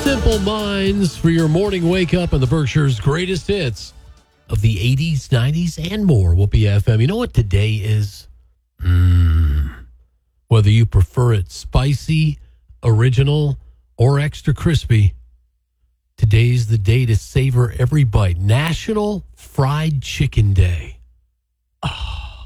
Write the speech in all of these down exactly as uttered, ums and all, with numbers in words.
Simple Minds for your morning wake up and the Berkshire's greatest hits of the eighties, nineties, and more. Whoopee F M. You know what today is? Mm. Whether you prefer it spicy, original, or extra crispy, today's the day to savor every bite. National Fried Chicken Day. Oh.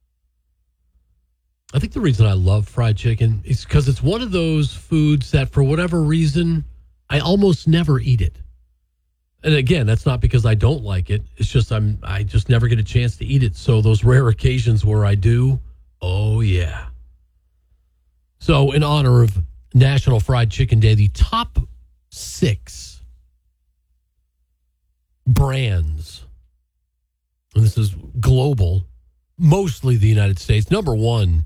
I think the reason I love fried chicken is because it's one of those foods that, for whatever reason, I almost never eat it. And again, that's not because I don't like it. It's just I'm I just never get a chance to eat it. So those rare occasions where I do, oh yeah. So in honor of National Fried Chicken Day, the top six brands, and this is global, mostly the United States. Number one,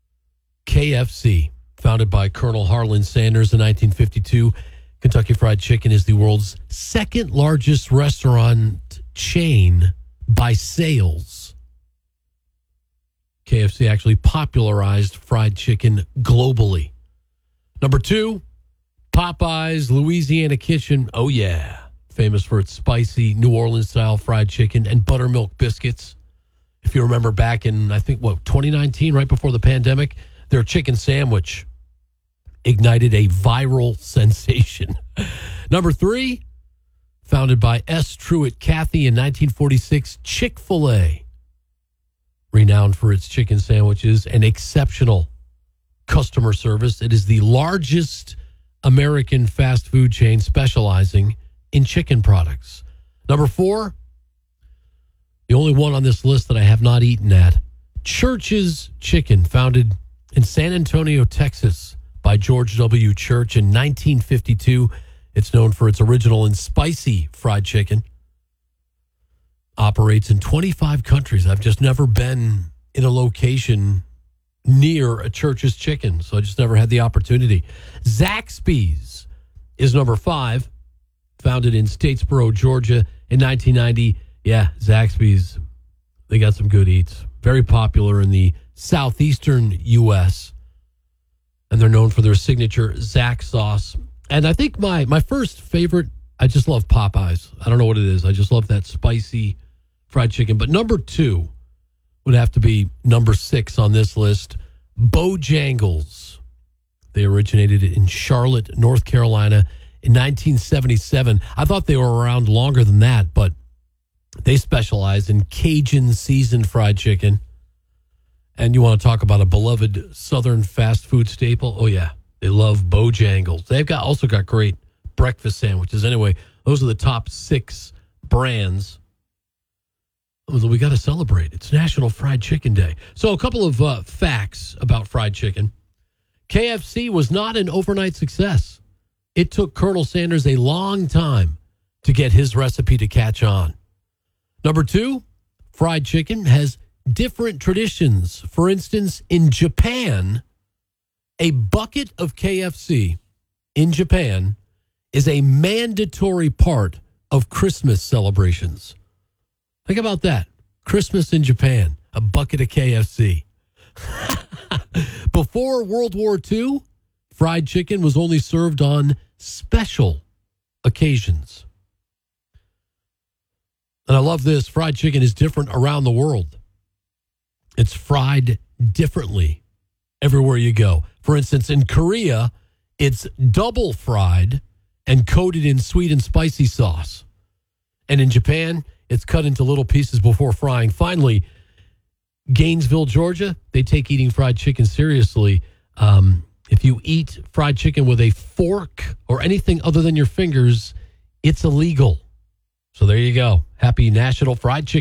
K F C, founded by Colonel Harlan Sanders in nineteen fifty-two. Kentucky Fried Chicken is the world's second largest restaurant chain by sales. K F C actually popularized fried chicken globally. Number two, Popeyes Louisiana Kitchen. Oh, yeah. Famous for its spicy New Orleans-style fried chicken and buttermilk biscuits. If you remember back in, I think, what, twenty nineteen, right before the pandemic, their chicken sandwich ignited a viral sensation. Number three, founded by S. Truett Cathy in nineteen forty-six, Chick-fil-A, renowned for its chicken sandwiches and exceptional customer service. It is the largest American fast food chain specializing in chicken products. Number four, the only one on this list that I have not eaten at, Church's Chicken, founded in San Antonio, Texas, by George W. Church in nineteen fifty-two. It's known for its original and spicy fried chicken. Operates in twenty-five countries. I've just never been in a location near a Church's Chicken, so I just never had the opportunity. Zaxby's is number five, founded in Statesboro, Georgia in nineteen ninety. Yeah, Zaxby's, they got some good eats. Very popular in the southeastern U S, and they're known for their signature Zax sauce. And I think my, my first favorite, I just love Popeyes. I don't know what it is. I just love that spicy fried chicken. But number two would have to be number six on this list, Bojangles. They originated in Charlotte, North Carolina in nineteen seventy-seven. I thought they were around longer than that, but they specialize in Cajun seasoned fried chicken. And you want to talk about a beloved Southern fast food staple? Oh, yeah. They love Bojangles. They've got also got great breakfast sandwiches. Anyway, those are the top six brands that we got to celebrate. It's National Fried Chicken Day. So a couple of uh, facts about fried chicken. K F C was not an overnight success. It took Colonel Sanders a long time to get his recipe to catch on. Number two, fried chicken has different traditions. For instance, in Japan, a bucket of K F C in Japan is a mandatory part of Christmas celebrations. Think about that. Christmas in Japan, a bucket of K F C. Before World War Two, fried chicken was only served on special occasions. And I love this. Fried chicken is different around the world. It's fried differently everywhere you go. For instance, in Korea, it's double fried and coated in sweet and spicy sauce. And in Japan, it's cut into little pieces before frying. Finally, Gainesville, Georgia, they take eating fried chicken seriously. Um, if you eat fried chicken with a fork or anything other than your fingers, it's illegal. So there you go. Happy National Fried Chicken